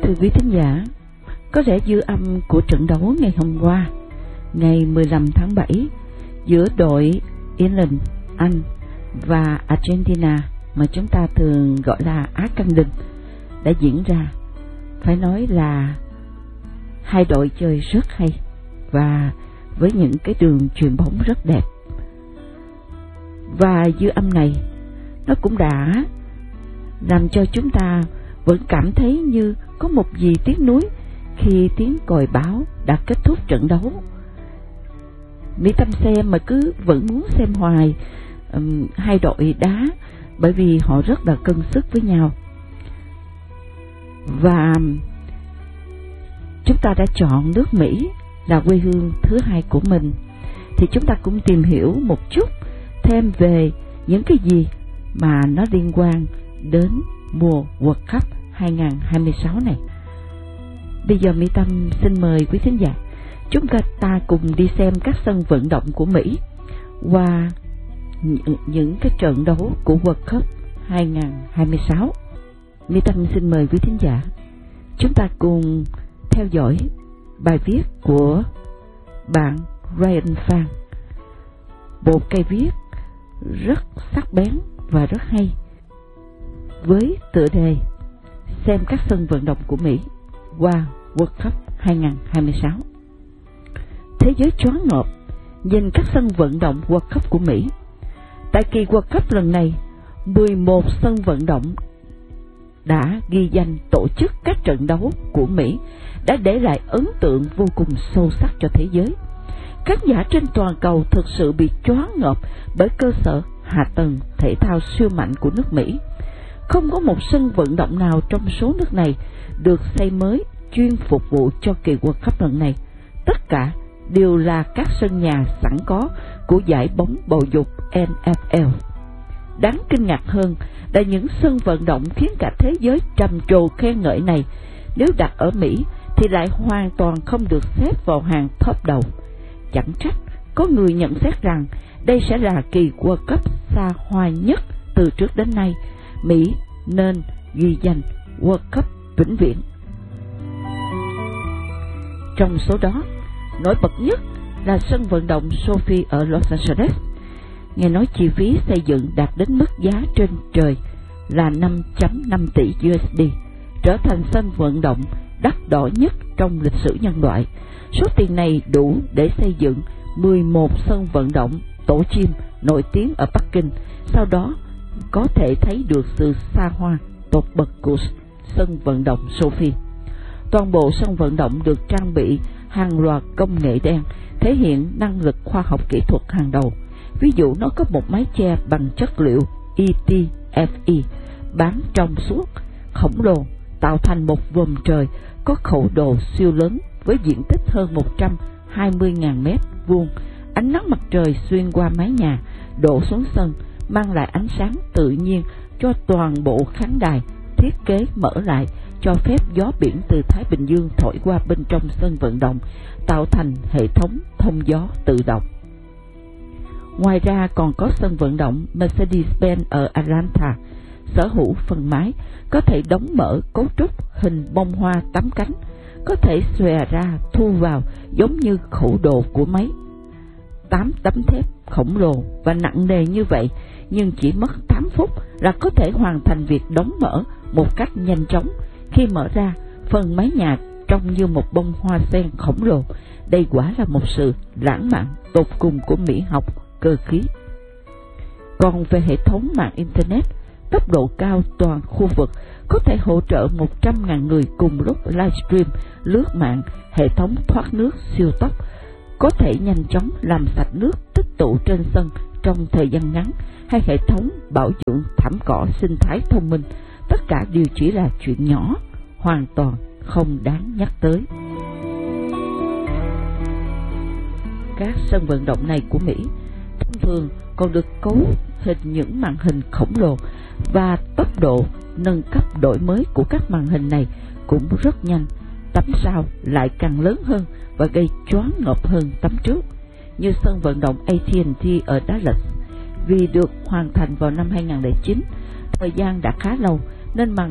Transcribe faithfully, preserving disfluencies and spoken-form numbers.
Thưa quý thính giả, có lẽ dư âm của trận đấu ngày hôm qua, ngày mười lăm tháng bảy, giữa đội Ireland, Anh và Argentina mà chúng ta thường gọi là Á Căng Đinh đã diễn ra. Phải nói là hai đội chơi rất hay và với những cái đường chuyền bóng rất đẹp. Và dư âm này nó cũng đã làm cho chúng ta vẫn cảm thấy như có một gì tiếc nuối khi tiếng còi báo đã kết thúc trận đấu. Mỹ Tâm xem mà cứ vẫn muốn xem hoài um, hai đội đá, bởi vì họ rất là cân sức với nhau. Và chúng ta đã chọn nước Mỹ là quê hương thứ hai của mình, thì chúng ta cũng tìm hiểu một chút thêm về những cái gì mà nó liên quan đến mùa World Cup hai không hai sáu này. Bây giờ Mỹ Tâm xin mời quý thính giả chúng ta cùng đi xem các sân vận động của Mỹ qua những, những cái trận đấu của World Cup hai không hai sáu. Mỹ Tâm xin mời quý thính giả chúng ta cùng theo dõi bài viết của bạn Ryan Phan, bộ cây viết rất sắc bén và rất hay, với tựa đề xem các sân vận động của Mỹ qua World Cup hai không hai sáu. Thế giới choáng ngợp nhìn các sân vận động World Cup của Mỹ. Tại kỳ World Cup lần này, mười một sân vận động đã ghi danh tổ chức các trận đấu của Mỹ đã để lại ấn tượng vô cùng sâu sắc cho thế giới. Khán giả trên toàn cầu thực sự bị choáng ngợp bởi cơ sở hạ tầng thể thao siêu mạnh của nước Mỹ. Không có một sân vận động nào trong số nước này được xây mới chuyên phục vụ cho kỳ World Cup lần này. Tất cả đều là các sân nhà sẵn có của giải bóng bầu dục N F L. Đáng kinh ngạc hơn là những sân vận động khiến cả thế giới trầm trồ khen ngợi này, nếu đặt ở Mỹ thì lại hoàn toàn không được xếp vào hàng top đầu. Chẳng trách có người nhận xét rằng đây sẽ là kỳ World Cup xa hoa nhất từ trước đến nay. Mỹ nên ghi danh World Cup vĩnh viễn. Trong số đó, nổi bật nhất là sân vận động Sophie ở Los Angeles. Nghe nói chi phí xây dựng đạt đến mức giá trên trời là năm phẩy năm tỷ U S D, trở thành sân vận động đắt đỏ nhất trong lịch sử nhân loại. Số tiền này đủ để xây dựng mười một sân vận động tổ chim nổi tiếng ở Bắc Kinh. Sau đó có thể thấy được sự xa hoa tột bậc của sân vận động Sophie. Toàn bộ sân vận động được trang bị hàng loạt công nghệ đen, thể hiện năng lực khoa học kỹ thuật hàng đầu. Ví dụ nó có một mái che bằng chất liệu E T F E bán trong suốt khổng lồ, tạo thành một vòm trời có khẩu độ siêu lớn với diện tích hơn một trăm hai mươi nghìn mét vuông. Ánh nắng mặt trời xuyên qua mái nhà đổ xuống sân, mang lại ánh sáng tự nhiên cho toàn bộ khán đài. Thiết kế mở lại cho phép gió biển từ Thái Bình Dương thổi qua bên trong sân vận động, tạo thành hệ thống thông gió tự động. Ngoài ra còn có sân vận động Mercedes-Benz ở Atlanta, sở hữu phần mái có thể đóng mở cấu trúc hình bông hoa tám cánh, có thể xòe ra thu vào giống như khẩu độ của máy. Tám tấm thép khổng lồ và nặng nề như vậy, nhưng chỉ mất tám phút là có thể hoàn thành việc đóng mở một cách nhanh chóng. Khi mở ra, phần mái nhà trông như một bông hoa sen khổng lồ. Đây quả là một sự lãng mạn tột cùng của mỹ học cơ khí. Còn về hệ thống mạng Internet, tốc độ cao toàn khu vực có thể hỗ trợ một trăm nghìn người cùng lúc livestream lướt mạng. Hệ thống thoát nước siêu tốc có thể nhanh chóng làm sạch nước tích tụ trên sân trong thời gian ngắn, hay hệ thống bảo dưỡng thảm cỏ sinh thái thông minh. Tất cả đều chỉ là chuyện nhỏ, hoàn toàn không đáng nhắc tới. Các sân vận động này của Mỹ thông thường còn được cấu hình những màn hình khổng lồ, và tốc độ nâng cấp đổi mới của các màn hình này cũng rất nhanh. Tấm sau lại càng lớn hơn và gây choáng ngợp hơn tấm trước, như sân vận động A T and T ở Dallas. Vì được hoàn thành vào năm hai không không chín, thời gian đã khá lâu nên màn